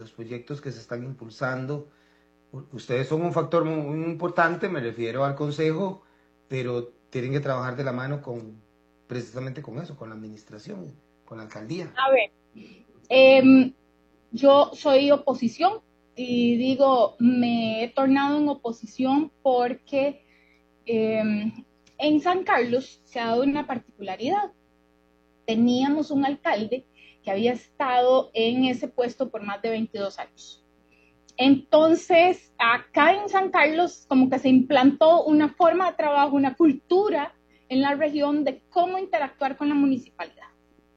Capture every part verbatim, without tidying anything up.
los proyectos que se están impulsando. Ustedes son un factor muy, muy importante, me refiero al consejo, pero tienen que trabajar de la mano con, precisamente con eso, con la administración, con la alcaldía. A ver, eh, yo soy oposición y digo, me he tornado en oposición porque eh, en San Carlos se ha dado una particularidad. Teníamos un alcalde que había estado en ese puesto por más de veintidós años. Entonces, acá en San Carlos, como que se implantó una forma de trabajo, una cultura en la región de cómo interactuar con la municipalidad.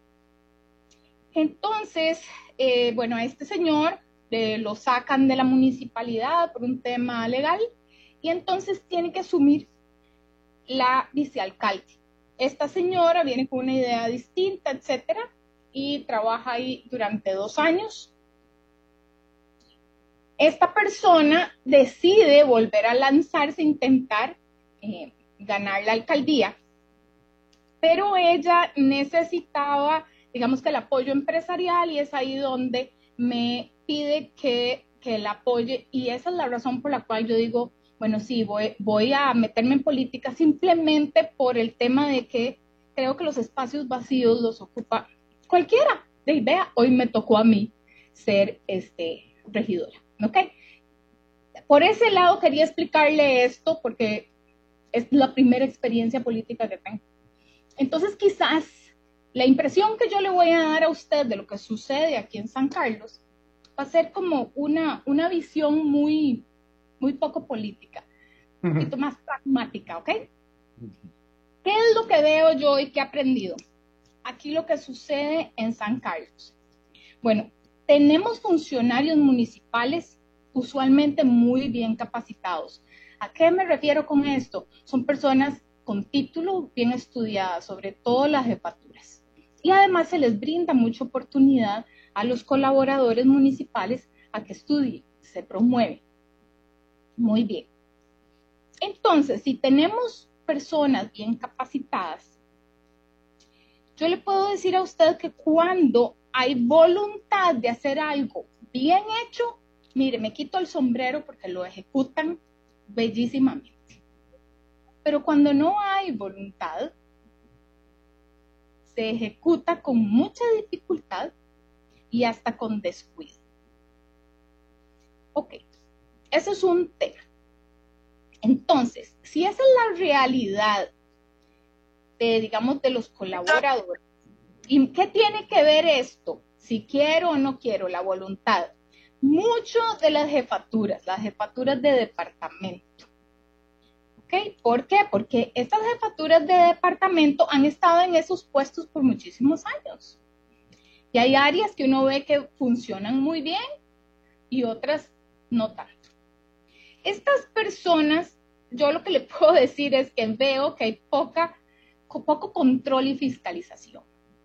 Entonces, eh, bueno, a este señor eh, lo sacan de la municipalidad por un tema legal y entonces tiene que asumir la vicealcalde. Esta señora viene con una idea distinta, etcétera, y trabaja ahí durante dos años. Esta persona decide volver a lanzarse, intentar eh, ganar la alcaldía, pero ella necesitaba, digamos que el apoyo empresarial y es ahí donde me pide que, que la apoye y esa es la razón por la cual yo digo, bueno, sí, voy, voy a meterme en política simplemente por el tema de que creo que los espacios vacíos los ocupa cualquiera. De vea, hoy me tocó a mí ser este, regidora. ¿Ok? Por ese lado quería explicarle esto porque es la primera experiencia política que tengo. Entonces quizás la impresión que yo le voy a dar a usted de lo que sucede aquí en San Carlos va a ser como una, una visión muy, muy poco política, un poquito más pragmática, ¿ok? ¿Qué es lo que veo yo y qué he aprendido? Aquí lo que sucede en San Carlos. Bueno, tenemos funcionarios municipales usualmente muy bien capacitados. ¿A qué me refiero con esto? Son personas con título bien estudiadas, sobre todo las jefaturas. Y además se les brinda mucha oportunidad a los colaboradores municipales a que estudien, se promueve. Muy bien. Entonces, si tenemos personas bien capacitadas, yo le puedo decir a usted que cuando hay voluntad de hacer algo bien hecho, mire, me quito el sombrero porque lo ejecutan bellísimamente. Pero cuando no hay voluntad, se ejecuta con mucha dificultad y hasta con descuido. Ok, eso es un tema. Entonces, si esa es la realidad de, digamos, de los colaboradores, ¿y qué tiene que ver esto? Si quiero o no quiero, la voluntad. Mucho de las jefaturas, las jefaturas de departamento. ¿Ok? ¿Por qué? Porque estas jefaturas de departamento han estado en esos puestos por muchísimos años. Y hay áreas que uno ve que funcionan muy bien y otras no tanto. Estas personas, yo lo que le puedo decir es que veo que hay poca, poco control y fiscalización.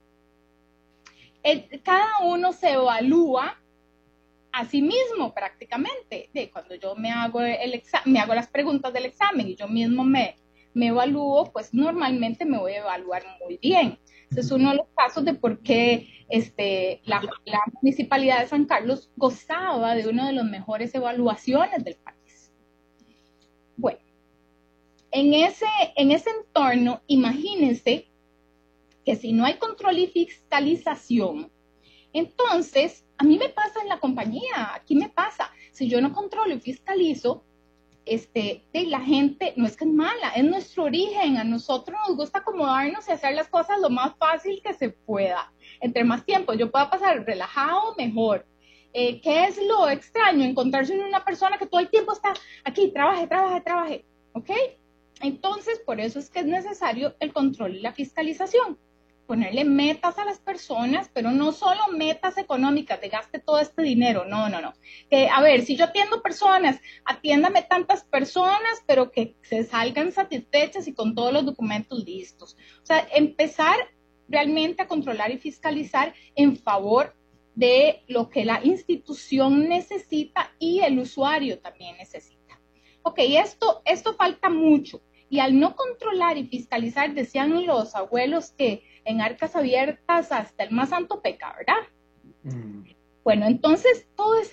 El, cada uno se evalúa a sí mismo prácticamente. De cuando yo me hago, el examen, me hago las preguntas del examen y yo mismo me, me evalúo, pues normalmente me voy a evaluar muy bien. Ese es uno de los casos de por qué este, la, la Municipalidad de San Carlos gozaba de una de las mejores evaluaciones del país. Bueno, en ese, en ese entorno, imagínense que si no hay control y fiscalización, entonces, a mí me pasa en la compañía, aquí me pasa, si yo no controlo y fiscalizo, este, de la gente, no es que es mala, es nuestro origen, a nosotros nos gusta acomodarnos y hacer las cosas lo más fácil que se pueda. Entre más tiempo yo pueda pasar relajado, mejor. Eh, ¿Qué es lo extraño? Encontrarse en una persona que todo el tiempo está aquí, trabaje, trabaje, trabaje, ¿ok? Entonces, por eso es que es necesario el control y la fiscalización. Ponerle metas a las personas, pero no solo metas económicas de gaste todo este dinero, no, no, no. Que, a ver, si yo atiendo personas, atiéndame tantas personas, pero que se salgan satisfechas y con todos los documentos listos. O sea, empezar realmente a controlar y fiscalizar en favor de lo que la institución necesita y el usuario también necesita. Ok, esto, esto falta mucho. Y al no controlar y fiscalizar, decían los abuelos que en arcas abiertas hasta el más santo peca, ¿verdad? Mm. Bueno, entonces todo ese